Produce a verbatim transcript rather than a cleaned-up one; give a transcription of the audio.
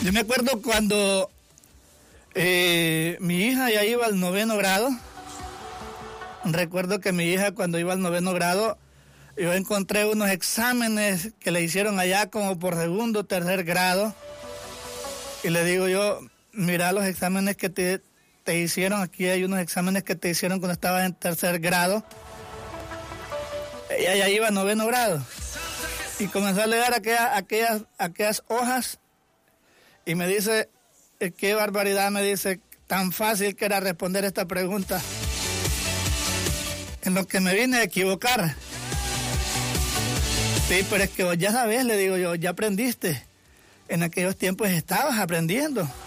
Yo me acuerdo cuando eh, mi hija ya iba al noveno grado. Recuerdo que mi hija cuando iba al noveno grado, yo encontré unos exámenes que le hicieron allá como por segundo o tercer grado. Y le digo yo, mira los exámenes que te, te hicieron, aquí hay unos exámenes que te hicieron cuando estabas en tercer grado. Ella ya iba al noveno grado. Y comenzó a leer aquellas, aquellas, aquellas hojas y me dice, qué barbaridad, me dice, tan fácil que era responder esta pregunta. En lo que me vine a equivocar. Sí, pero es que vos ya sabés, le digo yo, ya aprendiste. En aquellos tiempos estabas aprendiendo.